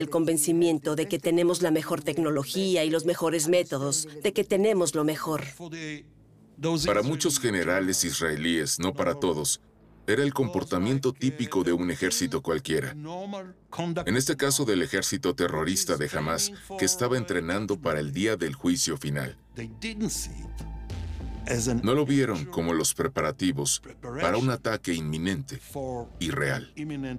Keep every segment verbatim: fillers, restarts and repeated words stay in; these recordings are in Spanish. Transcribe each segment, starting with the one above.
el convencimiento de que tenemos la mejor tecnología y los mejores métodos, de que tenemos lo mejor. Para muchos generales israelíes, no para todos, era el comportamiento típico de un ejército cualquiera. En este caso del ejército terrorista de Hamás, que estaba entrenando para el día del juicio final. No lo vieron como los preparativos para un ataque inminente y real.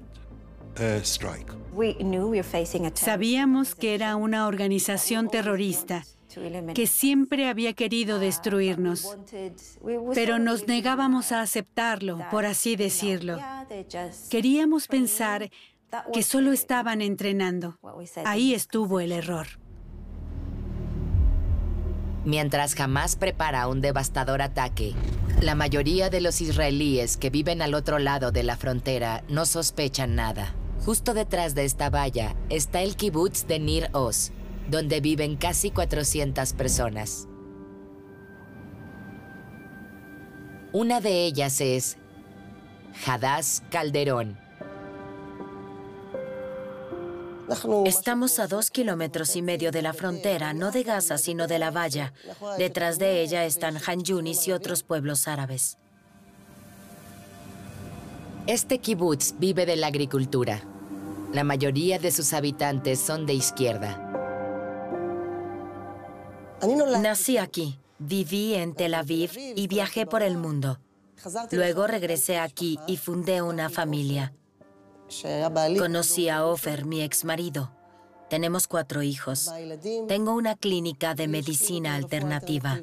Sabíamos que era una organización terrorista que siempre había querido destruirnos, pero nos negábamos a aceptarlo, por así decirlo. Queríamos pensar que solo estaban entrenando. Ahí estuvo el error. Mientras Hamás prepara un devastador ataque, la mayoría de los israelíes que viven al otro lado de la frontera no sospechan nada. Justo detrás de esta valla está el kibutz de Nir Oz, donde viven casi cuatrocientas personas. Una de ellas es Hadass Calderón. Estamos a dos kilómetros y medio de la frontera, no de Gaza, sino de la valla. Detrás de ella están Han Yunis y otros pueblos árabes. Este kibutz vive de la agricultura. La mayoría de sus habitantes son de izquierda. Nací aquí, viví en Tel Aviv y viajé por el mundo. Luego regresé aquí y fundé una familia. Conocí a Ofer, mi exmarido. Tenemos cuatro hijos. Tengo una clínica de medicina alternativa.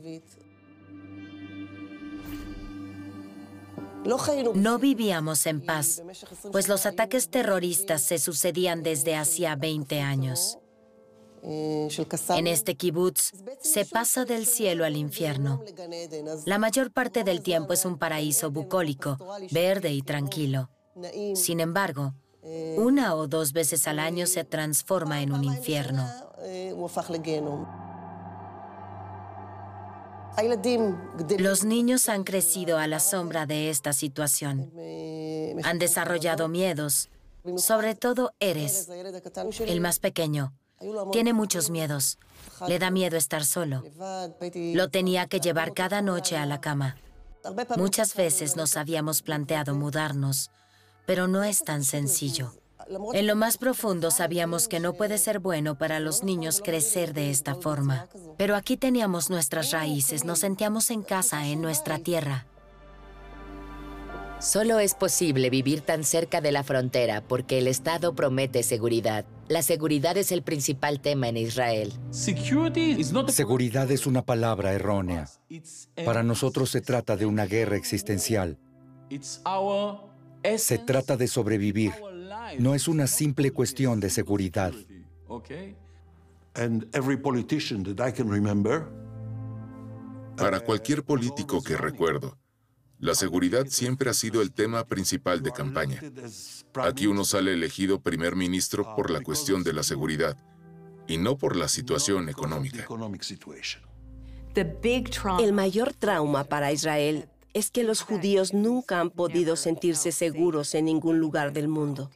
No vivíamos en paz, pues los ataques terroristas se sucedían desde hacía veinte años. En este kibutz se pasa del cielo al infierno. La mayor parte del tiempo es un paraíso bucólico, verde y tranquilo. Sin embargo, una o dos veces al año se transforma en un infierno. Los niños han crecido a la sombra de esta situación. Han desarrollado miedos, sobre todo Erez, el más pequeño. Tiene muchos miedos. Le da miedo estar solo. Lo tenía que llevar cada noche a la cama. Muchas veces nos habíamos planteado mudarnos, pero no es tan sencillo. En lo más profundo sabíamos que no puede ser bueno para los niños crecer de esta forma. Pero aquí teníamos nuestras raíces, nos sentíamos en casa, en nuestra tierra. Solo es posible vivir tan cerca de la frontera porque el Estado promete seguridad. La seguridad es el principal tema en Israel. Seguridad es una palabra errónea. Para nosotros se trata de una guerra existencial. Se trata de sobrevivir. No es una simple cuestión de seguridad. Para cualquier político que recuerdo, la seguridad siempre ha sido el tema principal de campaña. Aquí uno sale elegido primer ministro por la cuestión de la seguridad y no por la situación económica. El mayor trauma para Israel es que los judíos nunca han podido sentirse seguros en ningún lugar del mundo.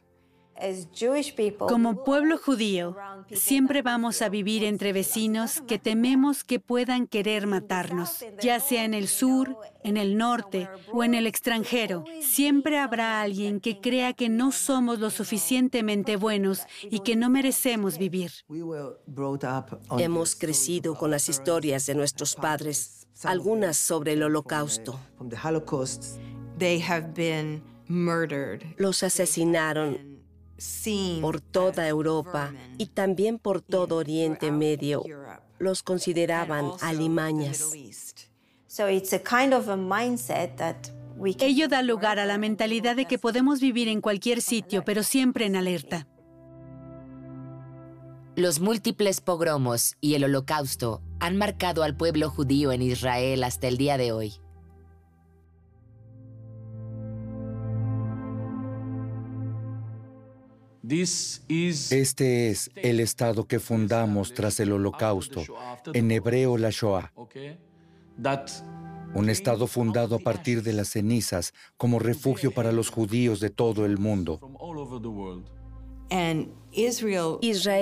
Como pueblo judío, siempre vamos a vivir entre vecinos que tememos que puedan querer matarnos, ya sea en el sur, en el norte o en el extranjero. Siempre habrá alguien que crea que no somos lo suficientemente buenos y que no merecemos vivir. Hemos crecido con las historias de nuestros padres, algunas sobre el Holocausto. Los asesinaron por toda Europa y también por todo Oriente Medio. Los consideraban alimañas. Ello da lugar a la mentalidad de que podemos vivir en cualquier sitio, pero siempre en alerta. Los múltiples pogromos y el Holocausto han marcado al pueblo judío en Israel hasta el día de hoy. Este es el Estado que fundamos tras el Holocausto, en hebreo la Shoah. Un Estado fundado a partir de las cenizas como refugio para los judíos de todo el mundo. Israel